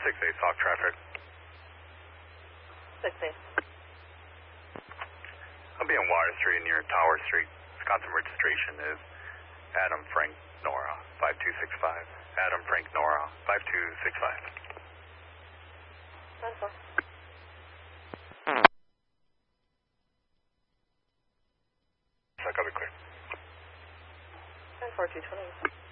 6-8 Hawk traffic. 6-8. I'll be on Water Street near Tower Street. Wisconsin registration is Adam Frank Nora 5265. Adam Frank Nora 5265. 10-4. So I copy clear. 10-4, 220.